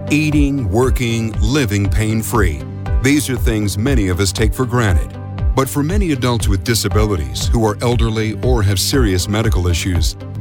Eating, working, living pain-free. These are things many of us take for granted. But for many adults with disabilities who are elderly or have serious medical issues,